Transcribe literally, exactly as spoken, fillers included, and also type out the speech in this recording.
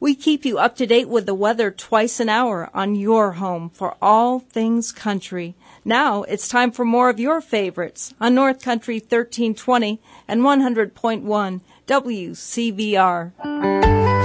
We keep you up to date with the weather twice an hour on your home for all things country. Now it's time for more of your favorites on North Country thirteen twenty and one hundred point one W C V R.